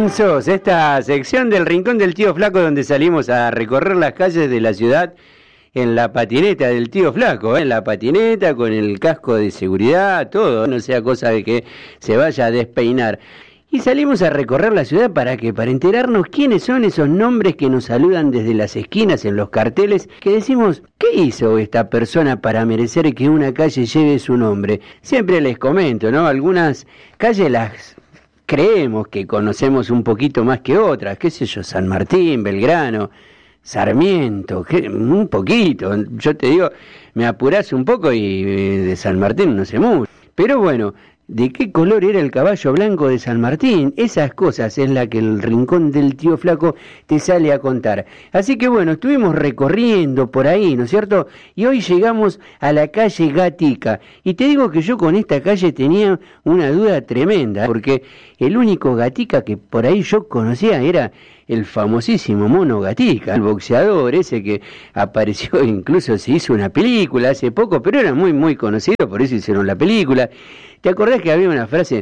Sos, esta sección del Rincón del Tío Flaco donde salimos a recorrer las calles de la ciudad en la patineta del Tío Flaco, en la patineta con el casco de seguridad, todo, no sea cosa de que se vaya a despeinar. Y salimos a recorrer la ciudad para enterarnos quiénes son esos nombres que nos saludan desde las esquinas en los carteles, que decimos, ¿qué hizo esta persona para merecer que una calle lleve su nombre? Siempre les comento, ¿no? Algunas calles las creemos que conocemos un poquito más que otras, qué sé yo, San Martín, Belgrano, Sarmiento, un poquito, yo te digo, me apurás un poco y de San Martín no sé mucho, pero bueno, ¿de qué color era el caballo blanco de San Martín? Esas cosas es la que el Rincón del Tío Flaco te sale a contar. Así que bueno, estuvimos recorriendo por ahí, ¿no es cierto? Y hoy llegamos a la calle Gatica. Y te digo que yo con esta calle tenía una duda tremenda, porque el único Gatica que por ahí yo conocía era el famosísimo Mono Gatica, el boxeador ese que apareció, incluso se hizo una película hace poco, pero era muy muy conocido, por eso hicieron la película. ¿Te acordás que había una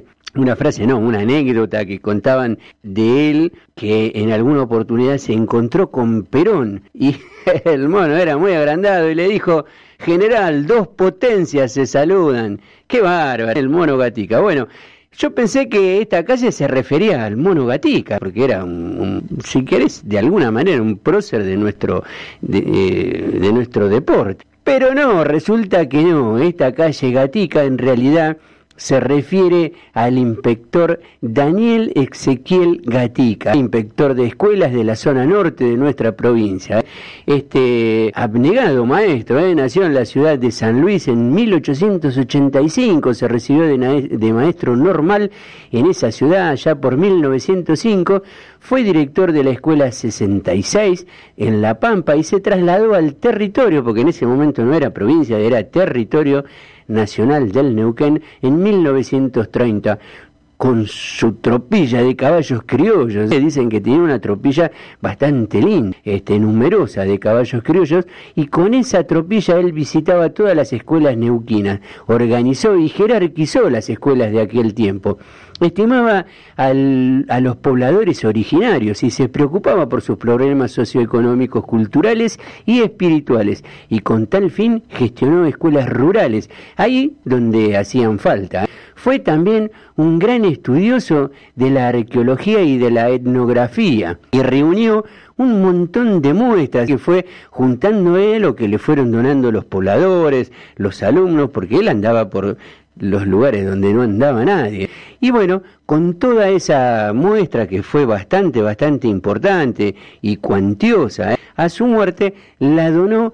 anécdota que contaban de él, que en alguna oportunidad se encontró con Perón y el mono era muy agrandado y le dijo: general, dos potencias se saludan? ¡Qué bárbaro! El Mono Gatica. Bueno, yo pensé que esta calle se refería al Mono Gatica, porque era si querés, de alguna manera un prócer de nuestro deporte. Pero no, resulta que no, esta calle Gatica en realidad se refiere al inspector Daniel Ezequiel Gatica, inspector de escuelas de la zona norte de nuestra provincia. Este abnegado maestro nació en la ciudad de San Luis en 1885, se recibió de maestro normal en esa ciudad allá por 1905, fue director de la escuela 66 en La Pampa y se trasladó al territorio, porque en ese momento no era provincia, era territorio nacional del Neuquén en 1930 con su tropilla de caballos criollos. Dicen que tenía una tropilla bastante linda, numerosa de caballos criollos, y con esa tropilla él visitaba todas las escuelas neuquinas, organizó y jerarquizó las escuelas de aquel tiempo. Estimaba a los pobladores originarios y se preocupaba por sus problemas socioeconómicos, culturales y espirituales, y con tal fin gestionó escuelas rurales, ahí donde hacían falta. Fue también un gran estudioso de la arqueología y de la etnografía, y reunió un montón de muestras que fue juntando él o que le fueron donando los pobladores, los alumnos, porque él andaba por los lugares donde no andaba nadie. Y bueno, con toda esa muestra que fue bastante importante y cuantiosa, a su muerte la donó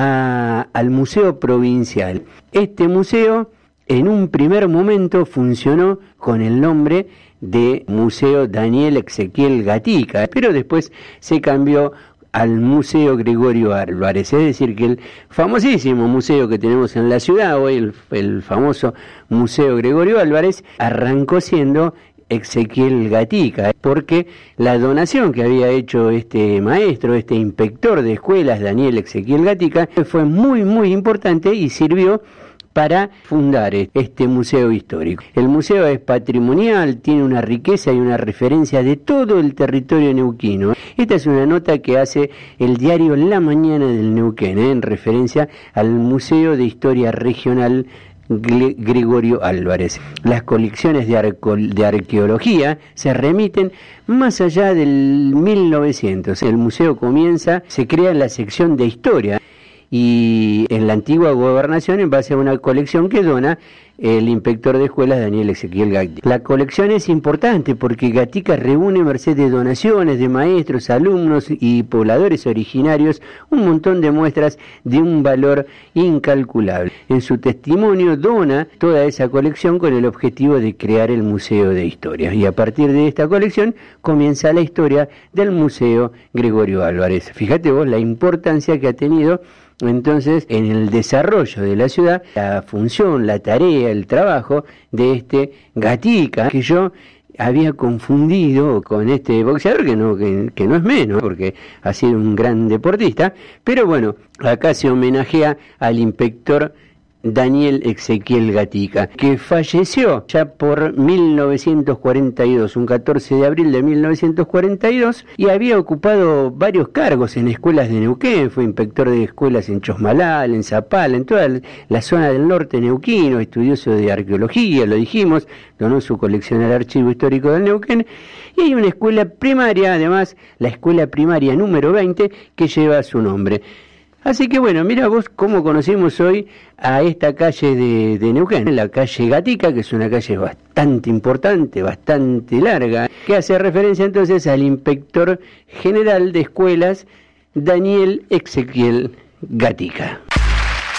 al Museo Provincial. Este museo en un primer momento funcionó con el nombre de Museo Daniel Ezequiel Gatica, pero después se cambió al Museo Gregorio Álvarez, es decir, que el famosísimo museo que tenemos en la ciudad, hoy el famoso Museo Gregorio Álvarez, arrancó siendo Ezequiel Gatica, porque la donación que había hecho este maestro, este inspector de escuelas, Daniel Ezequiel Gatica, fue muy importante y sirvió para fundar este museo histórico. El museo es patrimonial, tiene una riqueza y una referencia de todo el territorio neuquino. Esta es una nota que hace el diario La Mañana del Neuquén, en referencia al Museo de Historia Regional Gregorio Álvarez. Las colecciones de arqueología se remiten más allá del 1900. El museo se crea en la sección de historia y en la antigua gobernación en base a una colección que dona el inspector de escuelas Daniel Ezequiel Gatica. La colección es importante porque Gatica reúne, merced de donaciones de maestros, alumnos y pobladores originarios, un montón de muestras de un valor incalculable. En su testimonio dona toda esa colección con el objetivo de crear el Museo de Historia, y a partir de esta colección comienza la historia del Museo Gregorio Álvarez. Fíjate vos la importancia que ha tenido entonces en el desarrollo de la ciudad, la función, la tarea, el trabajo de este Gatica, que yo había confundido con este boxeador, que no es menos, porque ha sido un gran deportista, pero bueno, acá se homenajea al inspector Daniel Ezequiel Gatica, que falleció ya por 1942, un 14 de abril de 1942, y había ocupado varios cargos en escuelas de Neuquén. Fue inspector de escuelas en Chosmalal, en Zapala, en toda la zona del norte neuquino, estudioso de arqueología, lo dijimos, donó su colección al Archivo Histórico del Neuquén, y hay una escuela primaria, además, la escuela primaria número 20, que lleva su nombre. Así que bueno, mira vos cómo conocimos hoy a esta calle de Neuquén, la calle Gatica, que es una calle bastante importante, bastante larga, que hace referencia entonces al inspector general de escuelas, Daniel Ezequiel Gatica.